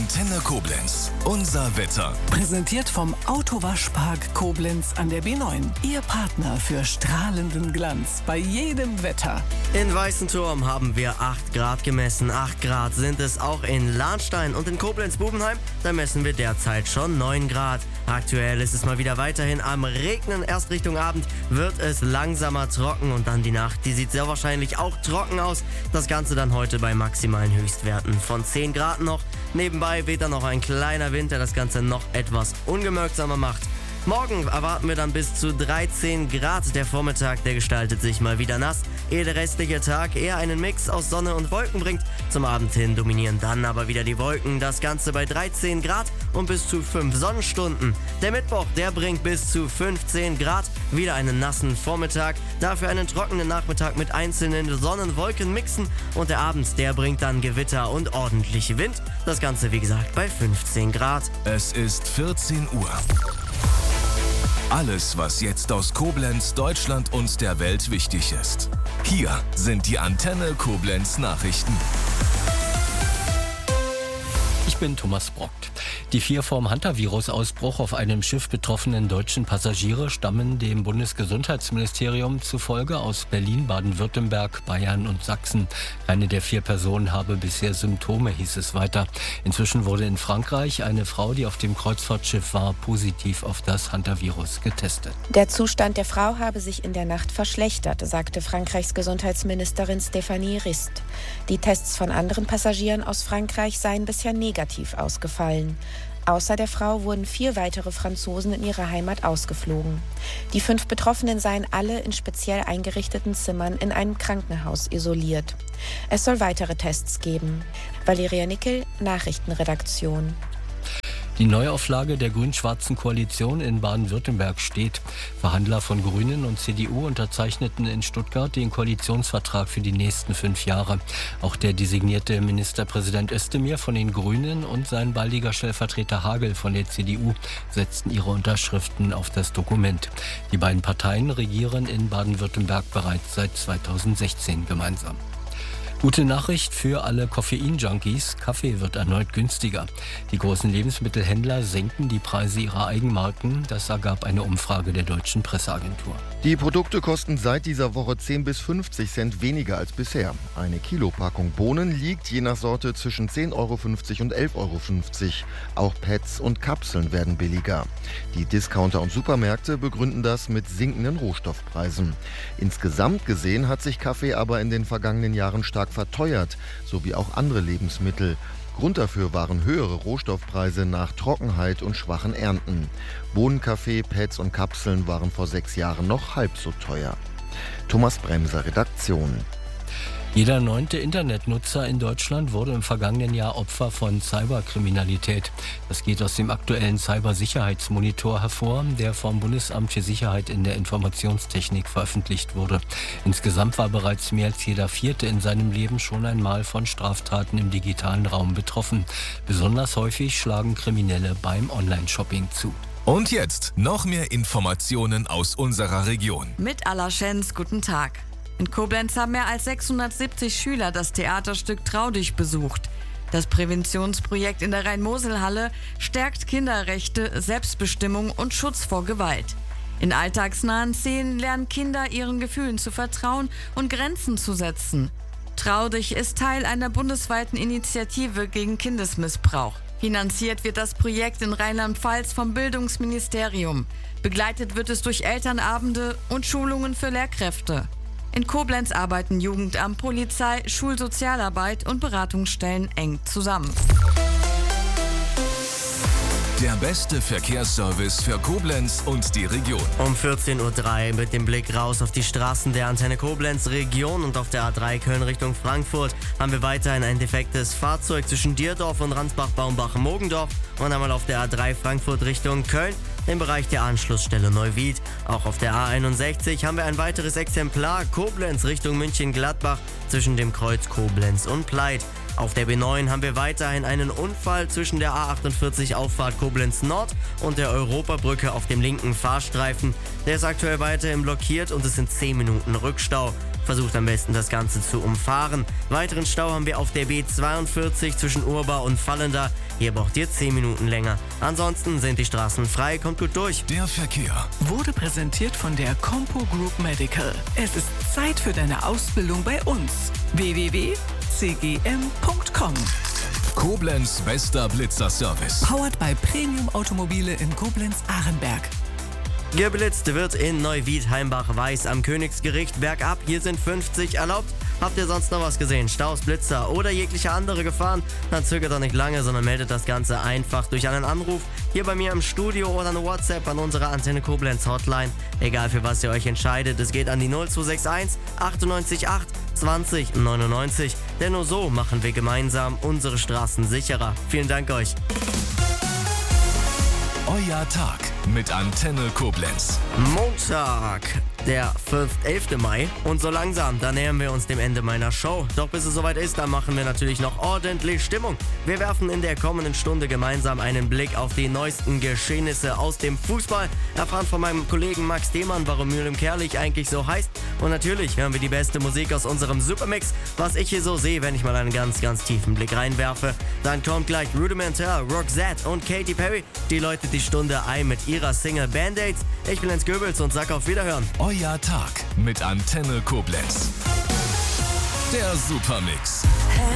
Antenne Koblenz. Unser Wetter. Präsentiert vom Autowaschpark Koblenz an der B9. Ihr Partner für strahlenden Glanz bei jedem Wetter. In Weißenturm haben wir 8 Grad gemessen. 8 Grad sind es auch in Lahnstein und in Koblenz-Bubenheim. Da messen wir derzeit schon 9 Grad. Aktuell ist es mal wieder weiterhin am Regnen. Erst Richtung Abend wird es langsamer trocken und dann die Nacht. Die sieht sehr wahrscheinlich auch trocken aus. Das Ganze dann heute bei maximalen Höchstwerten von 10 Grad noch. Nebenbei weht dann noch ein kleiner Wind, der das Ganze noch etwas ungemögsamer macht. Morgen erwarten wir dann bis zu 13 Grad. Der Vormittag, der gestaltet sich mal wieder nass, ehe der restliche Tag eher einen Mix aus Sonne und Wolken bringt. Zum Abend hin dominieren dann aber wieder die Wolken. Das Ganze bei 13 Grad und bis zu 5 Sonnenstunden. Der Mittwoch, der bringt bis zu 15 Grad. Wieder einen nassen Vormittag, dafür einen trockenen Nachmittag mit einzelnen Sonnenwolkenmixen. Und der Abend, der bringt dann Gewitter und ordentlich Wind. Das Ganze, wie gesagt, bei 15 Grad. Es ist 14 Uhr. Alles, was jetzt aus Koblenz, Deutschland und der Welt wichtig ist. Hier sind die Antenne Koblenz Nachrichten. Ich bin Thomas Brockt. Die 4 vom Hantavirus-Ausbruch auf einem Schiff betroffenen deutschen Passagiere stammen dem Bundesgesundheitsministerium zufolge aus Berlin, Baden-Württemberg, Bayern und Sachsen. Keine der 4 Personen habe bisher Symptome, hieß es weiter. Inzwischen wurde in Frankreich eine Frau, die auf dem Kreuzfahrtschiff war, positiv auf das Hantavirus getestet. Der Zustand der Frau habe sich in der Nacht verschlechtert, sagte Frankreichs Gesundheitsministerin Stéphanie Rist. Die Tests von anderen Passagieren aus Frankreich seien bisher negativ ausgefallen. Außer der Frau wurden 4 weitere Franzosen in ihre Heimat ausgeflogen. Die 5 Betroffenen seien alle in speziell eingerichteten Zimmern in einem Krankenhaus isoliert. Es soll weitere Tests geben. Valeria Nickel, Nachrichtenredaktion. Die Neuauflage der grün-schwarzen Koalition in Baden-Württemberg steht. Verhandler von Grünen und CDU unterzeichneten in Stuttgart den Koalitionsvertrag für die nächsten 5 Jahre. Auch der designierte Ministerpräsident Özdemir von den Grünen und sein baldiger Stellvertreter Hagel von der CDU setzten ihre Unterschriften auf das Dokument. Die beiden Parteien regieren in Baden-Württemberg bereits seit 2016 gemeinsam. Gute Nachricht für alle Koffein-Junkies. Kaffee wird erneut günstiger. Die großen Lebensmittelhändler senken die Preise ihrer Eigenmarken. Das ergab eine Umfrage der Deutschen Presseagentur. Die Produkte kosten seit dieser Woche 10 bis 50 Cent weniger als bisher. Eine Kilopackung Bohnen liegt je nach Sorte zwischen 10,50 Euro und 11,50 Euro. Auch Pads und Kapseln werden billiger. Die Discounter und Supermärkte begründen das mit sinkenden Rohstoffpreisen. Insgesamt gesehen hat sich Kaffee aber in den vergangenen Jahren stark verteuert, sowie auch andere Lebensmittel. Grund dafür waren höhere Rohstoffpreise nach Trockenheit und schwachen Ernten. Bohnenkaffee, Pads und Kapseln waren vor 6 Jahren noch halb so teuer. Thomas Bremser, Redaktion. Jeder 9. Internetnutzer in Deutschland wurde im vergangenen Jahr Opfer von Cyberkriminalität. Das geht aus dem aktuellen Cybersicherheitsmonitor hervor, der vom Bundesamt für Sicherheit in der Informationstechnik veröffentlicht wurde. Insgesamt war bereits mehr als jeder 4. in seinem Leben schon einmal von Straftaten im digitalen Raum betroffen. Besonders häufig schlagen Kriminelle beim Online-Shopping zu. Und jetzt noch mehr Informationen aus unserer Region. Mit Alaschens, guten Tag. In Koblenz haben mehr als 670 Schüler das Theaterstück Trau dich besucht. Das Präventionsprojekt in der Rhein-Mosel-Halle stärkt Kinderrechte, Selbstbestimmung und Schutz vor Gewalt. In alltagsnahen Szenen lernen Kinder, ihren Gefühlen zu vertrauen und Grenzen zu setzen. Trau dich ist Teil einer bundesweiten Initiative gegen Kindesmissbrauch. Finanziert wird das Projekt in Rheinland-Pfalz vom Bildungsministerium. Begleitet wird es durch Elternabende und Schulungen für Lehrkräfte. In Koblenz arbeiten Jugendamt, Polizei, Schulsozialarbeit und Beratungsstellen eng zusammen. Der beste Verkehrsservice für Koblenz und die Region. Um 14.03 Uhr mit dem Blick raus auf die Straßen der Antenne Koblenz Region und auf der A3 Köln Richtung Frankfurt haben wir weiterhin ein defektes Fahrzeug zwischen Dierdorf und Ransbach-Baumbach-Mogendorf und einmal auf der A3 Frankfurt Richtung Köln im Bereich der Anschlussstelle Neuwied. Auch auf der A61 haben wir ein weiteres Exemplar Koblenz Richtung München-Gladbach zwischen dem Kreuz Koblenz und Pleit. Auf der B9 haben wir weiterhin einen Unfall zwischen der A48 Auffahrt Koblenz Nord und der Europabrücke auf dem linken Fahrstreifen. Der ist aktuell weiterhin blockiert und es sind 10 Minuten Rückstau. versucht am besten das Ganze zu umfahren. Weiteren Stau haben wir auf der B42 zwischen Urba und Fallenda. Hier braucht ihr 10 Minuten länger. Ansonsten sind die Straßen frei, kommt gut durch. Der Verkehr. Wurde präsentiert von der Compo Group Medical. Es ist Zeit für deine Ausbildung bei uns. www.cgm.com. Koblenz bester Blitzer-Service. Powered by Premium Automobile in Koblenz-Arenberg. Geblitzt wird in Neuwiedheimbach-Weiß am Königsgericht bergab. Hier sind 50 erlaubt. Habt ihr sonst noch was gesehen? Staus, Blitzer oder jegliche andere Gefahren? Dann zögert doch nicht lange, sondern meldet das Ganze einfach durch einen Anruf hier bei mir im Studio oder eine WhatsApp an unsere Antenne Koblenz Hotline. Egal für was ihr euch entscheidet, es geht an die 0261 98 8 20 99. Denn nur so machen wir gemeinsam unsere Straßen sicherer. Vielen Dank euch. Euer Tag mit Antenne Koblenz. Montag, der 11. Mai. Und so langsam, da nähern wir uns dem Ende meiner Show. Doch bis es soweit ist, da machen wir natürlich noch ordentlich Stimmung. Wir werfen in der kommenden Stunde gemeinsam einen Blick auf die neuesten Geschehnisse aus dem Fußball, erfahren von meinem Kollegen Max Demann, warum Mühlen Kerlich eigentlich so heißt. Und natürlich hören wir die beste Musik aus unserem Supermix, was ich hier so sehe, wenn ich mal einen ganz, ganz tiefen Blick reinwerfe. Dann kommt gleich Rudimental, Roxette und Katy Perry. Die läutet die Stunde ein mit ihrer Single Band-Aids. Ich bin Jens Goebbels und sag auf Wiederhören. Euer Tag mit Antenne Koblenz. Der Supermix.